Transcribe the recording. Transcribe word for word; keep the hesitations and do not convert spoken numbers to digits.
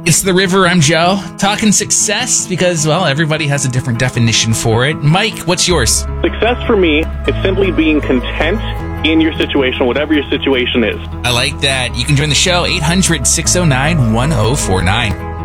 It's The River. I'm Joe. Talking success because, well, everybody has a different definition for it. Mike, what's yours? Success for me is simply being content in your situation, whatever your situation is. I like that. You can join the show, eight hundred, six oh nine, one oh four nine.